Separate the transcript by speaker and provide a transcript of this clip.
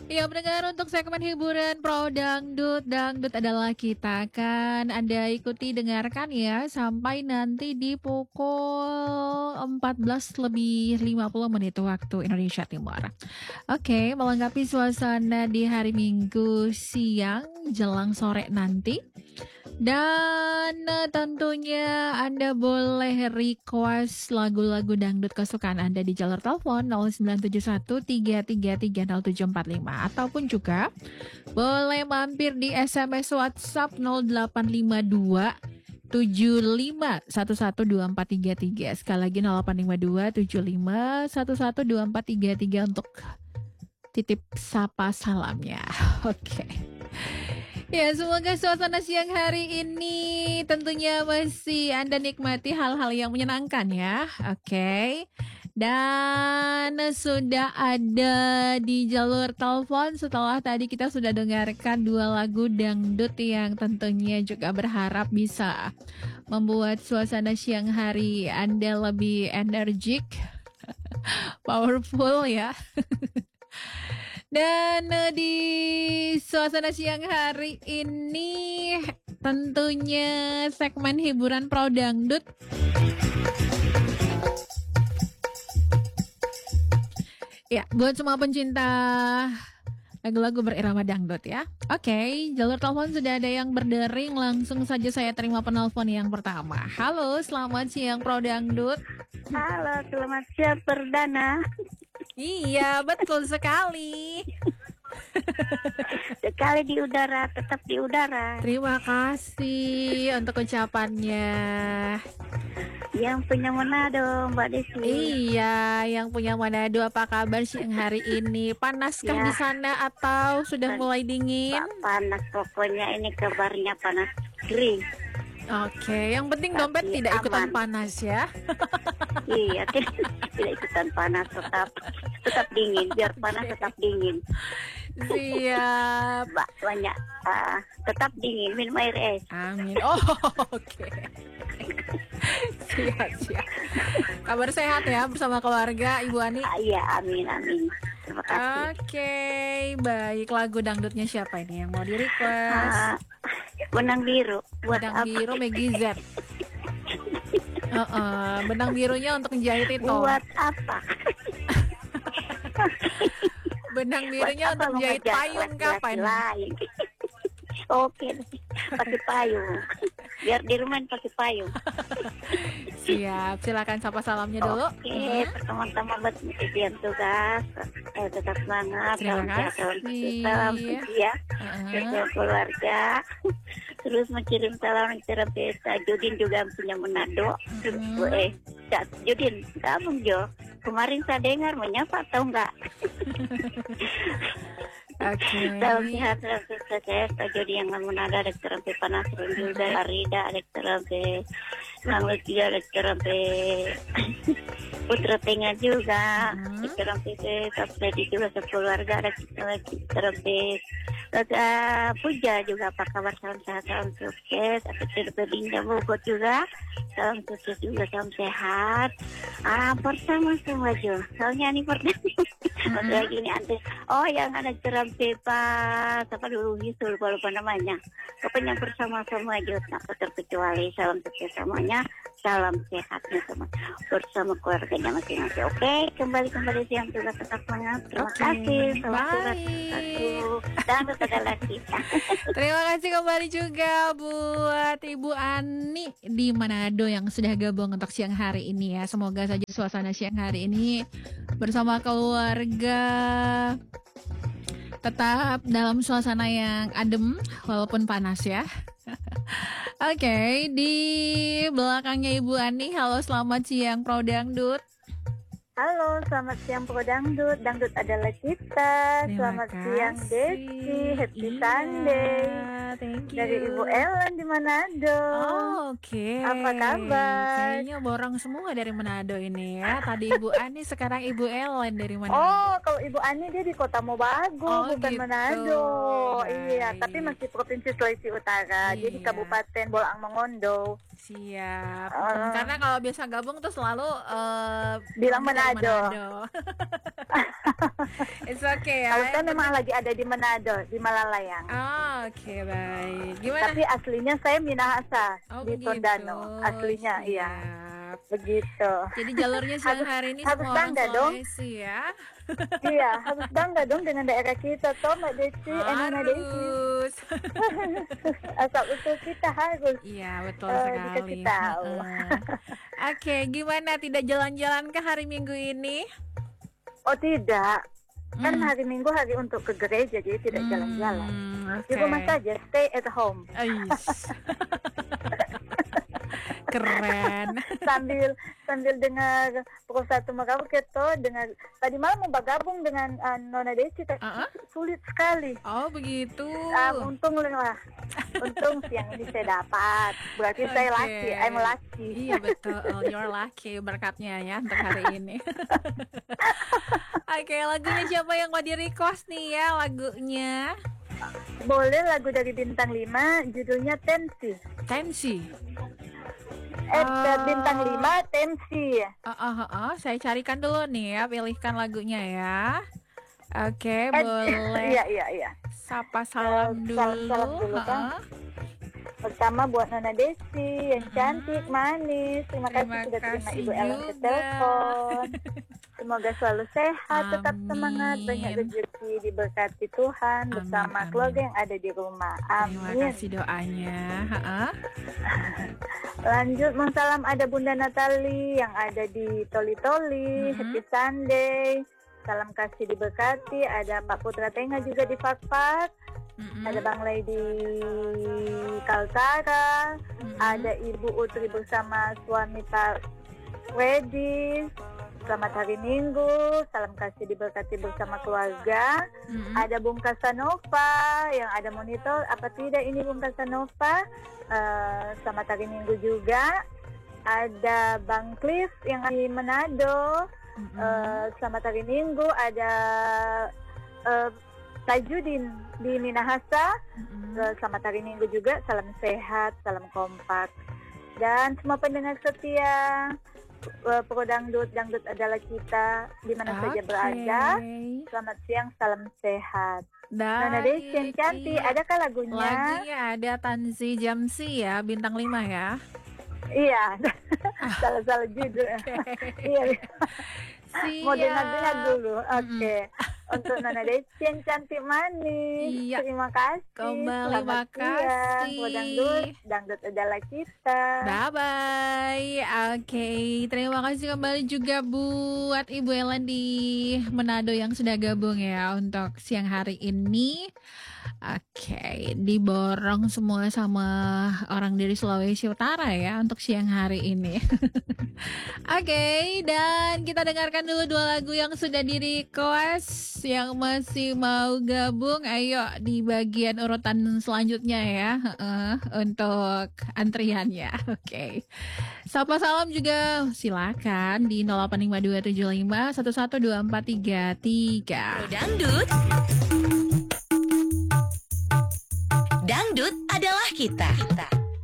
Speaker 1: Ya, pendengar, untuk segmen hiburan Pro Dangdut, Dangdut adalah kita, kan Anda ikuti dengarkan ya sampai nanti di pukul 14 lebih 50 menit waktu Indonesia Timur. Oke, melengkapi suasana di hari Minggu siang jelang sore nanti. Dan tentunya Anda boleh request lagu-lagu dangdut kesukaan Anda di jalur telepon 0971 333 ataupun juga boleh mampir di SMS WhatsApp 0852 75112433. Sekali lagi 0852 75112433 untuk titip sapa salamnya. Oke. Ya, semoga suasana siang hari ini tentunya masih Anda nikmati hal-hal yang menyenangkan ya. Oke. Dan sudah ada di jalur telepon setelah tadi kita sudah dengarkan dua lagu dangdut yang tentunya juga berharap bisa membuat suasana siang hari Anda lebih energik, powerful ya. Dan di suasana siang hari ini tentunya segmen hiburan Pro Dangdut. Ya, buat semua pencinta lagu-lagu berirama dangdut ya. Oke, jalur telepon sudah ada yang berdering. Langsung saja saya terima penelpon yang pertama. Halo, selamat siang Pro Dangdut.
Speaker 2: Halo, selamat siang Perdana.
Speaker 1: Iya, betul sekali.
Speaker 2: Sekali di udara, tetap di udara.
Speaker 1: Terima kasih untuk ucapannya.
Speaker 2: Yang punya Manado, Mbak Desi.
Speaker 1: Iya, yang punya Manado, apa kabar siang hari ini? Panaskah
Speaker 2: Ya.
Speaker 1: di sana atau sudah mulai dingin?
Speaker 2: Panas, pokoknya ini kabarnya panas kering.
Speaker 1: Oke, yang penting
Speaker 2: Tapi
Speaker 1: dompet tidak ikutan
Speaker 2: aman.
Speaker 1: panas ya.
Speaker 2: Iya, tidak ikutan panas, tetap dingin. Biar panas tetap dingin.
Speaker 1: Siap.
Speaker 2: Banyak, tetap dingin. Minum air es.
Speaker 1: Amin. Oh, oke. Siap. Kabar sehat ya bersama keluarga Ibu Ani.
Speaker 2: Iya, amin. Terima kasih.
Speaker 1: Oke, baik. Lagu dangdutnya siapa ini yang mau di request?
Speaker 2: Benang biru. Buat
Speaker 1: Benang
Speaker 2: apa?
Speaker 1: biru Meggy Z. Benang birunya untuk menjahit itu.
Speaker 2: Buat apa?
Speaker 1: Benang birunya untuk menjahit payung kapan?
Speaker 2: Lain. Oke, pakai payung. Biar di rumah pakai payung.
Speaker 1: Siap, silakan sapa salamnya dulu.
Speaker 2: Oke, teman-teman buat yang tugas, tetap semangat.
Speaker 1: Terima kasih.
Speaker 2: Salam ya, untuk keluarga. Terus mengirim salam ke Judin juga punya Manado. Judin, kamu Jo. Kemarin saya dengar menyapa atau enggak?
Speaker 1: Oke.
Speaker 2: Salam sehat, salam sukses. Jadi yang Manado ada terampe panas juga, Arida ada terampe, Langlut juga ada terampe, Putra Tengah juga, terampe Tapsedi juga sekeluarga ada terampe. Puja juga apa kabar, salam sehat, salam sukses. Aku terampe Dinda Bogor juga, salam sukses juga, salam sehat. Bersama semua Jo. Soalnya ini pertama lagi ini antes. Oh, yang ada terampe Pak, apa dulu itu lupa namanya. Pokoknya bersama-sama aja, tak terkecuali. Salam sukses semuanya, salam sehatnya semua bersama keluarganya masing-masing. Oke, kembali siang juga tetap semangat. Terima kasih. Dan adalah kita.
Speaker 1: Terima kasih kembali juga buat Ibu Ani di Manado yang sudah gabung untuk siang hari ini ya. Semoga saja suasana siang hari ini bersama keluarga tetap dalam suasana yang adem walaupun panas ya. Oke, di belakangnya Ibu Ani. Halo, selamat siang Pro Dangdut.
Speaker 2: Halo, selamat siang Pro Dangdut. Dangdut adalah kita. Selamat siang Desi. Happy Sunday.
Speaker 1: Thank you.
Speaker 2: Dari Ibu Ellen di Manado.
Speaker 1: Oke.
Speaker 2: Apa kabar?
Speaker 1: Kayaknya borong semua dari Manado ini ya. Tadi Ibu Ani, sekarang Ibu Ellen dari Manado.
Speaker 2: Oh, kalau Ibu Ani dia di Kota Mobagu, bukan
Speaker 1: gitu.
Speaker 2: Manado. Iya,
Speaker 1: Baik.
Speaker 2: tapi masih Provinsi Sulawesi Utara.
Speaker 1: Iya.
Speaker 2: Jadi Kabupaten Bolaang Mongondo.
Speaker 1: Siap.
Speaker 2: Ah.
Speaker 1: Karena kalau biasa gabung tuh selalu
Speaker 2: Bilang
Speaker 1: dari
Speaker 3: Manado.
Speaker 1: It's okay ya.
Speaker 3: Kalau saya memang lagi ada di Manado, di Malalayang.
Speaker 1: Oke, baik. Gimana?
Speaker 3: Tapi aslinya saya Minahasa di
Speaker 1: begitu.
Speaker 3: Tondano. Aslinya iya.
Speaker 1: Siap.
Speaker 3: Begitu.
Speaker 1: Jadi jalurnya siang hari ini
Speaker 3: harus
Speaker 1: semua orang
Speaker 3: bangga dong.
Speaker 1: Sulawesi ya.
Speaker 3: Iya, harus bangga dong dengan daerah kita, toh Mbak Desi, Nona Desi.
Speaker 1: Harus.
Speaker 3: Asal usul kita harus.
Speaker 1: Iya, betul sekali.
Speaker 3: Dikasih tahu.
Speaker 1: Oke, gimana, tidak jalan-jalan ke hari Minggu ini?
Speaker 3: Oh tidak, kan hari Minggu hari untuk ke gereja, jadi tidak jalan-jalan. Di rumah saja, stay at home.
Speaker 1: Keren.
Speaker 3: sambil dengar Pro Satu Merauke, dengar tadi malam mau bergabung dengan Nona Desi, tapi sulit sekali.
Speaker 1: Oh begitu.
Speaker 3: Untung siang ini saya dapat. Berarti saya lucky, I'm lucky.
Speaker 1: Iya betul, you're lucky berkatnya ya untuk hari ini. Oke, lagunya siapa yang mau di request nih ya lagunya?
Speaker 3: Boleh lagu dari Bintang 5, judulnya Tensi. Bintang 5 Tensi.
Speaker 1: Saya carikan dulu nih ya, pilihkan lagunya ya. Oke, boleh.
Speaker 3: Iya.
Speaker 1: Sapa salam dulu.
Speaker 3: Salam dulu kan. Pertama buat Nona Desi yang cantik, manis. Terima kasih sudah terima Ibu Ellen ke telepon. Semoga selalu sehat, tetap semangat, banyak rezeki, diberkati Tuhan bersama keluarga yang ada di rumah. Amin.
Speaker 1: Terima kasih doanya.
Speaker 3: Lanjut, salam ada Bunda Natali yang ada di Toli-Toli. Happy Sunday. Salam kasih diberkati. Ada Pak Putra Tengah juga di Fakfak. Ada Bang Lay di Kaltara. Ada Ibu Utri bersama suami Pak Freddy. Selamat hari Minggu, salam kasih diberkati bersama keluarga. Ada Bung Kasanova yang ada monitor, apa tidak ini Bung Kasanova. Selamat hari Minggu juga. Ada Bang Cliff yang di Manado. Selamat hari Minggu. Ada Tajudin di Minahasa. Selamat hari Minggu juga. Salam sehat, salam kompak. Dan semua pendengar setia Pro Dangdut adalah kita di mana saja berada. Selamat siang, salam sehat. Nona Desi yang cantik, adakah lagunya?
Speaker 1: Lagunya ada Tanzi Jamsi ya, Bintang 5 ya.
Speaker 3: Iya. Salah judul. Iya. Mau dengar dulu. Oke. Untuk Nona Desi yang cantik manis. Terima kasih.
Speaker 1: Kembali makasih.
Speaker 3: Dangdut adalah kita.
Speaker 1: Bye-bye. Oke, terima kasih kembali juga buat Ibu Ellen di Manado yang sudah gabung ya untuk siang hari ini. Oke, diborong semua sama orang dari Sulawesi Utara ya untuk siang hari ini. Oke, dan kita dengarkan dulu dua lagu yang sudah di-request. Yang masih mau gabung, ayo di bagian urutan selanjutnya ya, untuk antriannya. Oke. Sapa salam juga silakan di 085275 112433.
Speaker 4: Dangdut adalah kita.